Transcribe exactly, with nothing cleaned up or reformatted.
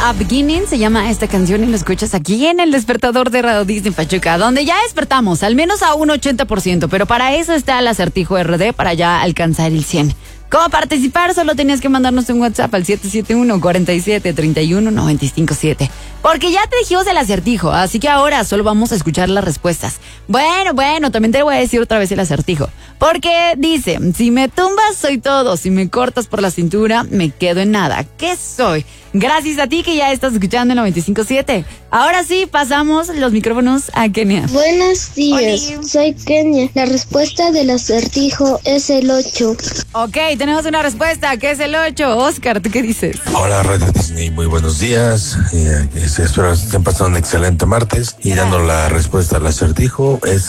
A Beginning se llama esta canción y lo escuchas aquí en el despertador de Radio Disney Pachuca, donde ya despertamos, al menos a un ochenta por ciento, pero para eso está el acertijo R D, para ya alcanzar el cien. ¿Cómo participar? Solo tenías que mandarnos un WhatsApp al siete siete uno, cuatro siete, tres uno, nueve cinco siete. Porque ya te dijimos el acertijo, así que ahora solo vamos a escuchar las respuestas. Bueno, bueno, también te voy a decir otra vez el acertijo. Porque dice, si me tumbas soy todo, si me cortas por la cintura me quedo en nada. ¿Qué soy? Gracias a ti que ya estás escuchando el noventa y cinco siete. Ahora sí, pasamos los micrófonos a Kenia. Buenos días, Oli. soy Kenia. La respuesta del acertijo es el ocho. Ok, tenemos una respuesta, ¿qué es el ocho? Oscar, ¿tú qué dices? Hola Radio Disney, muy buenos días. Eh, espero que estén pasando un excelente martes. Y dando la respuesta al acertijo es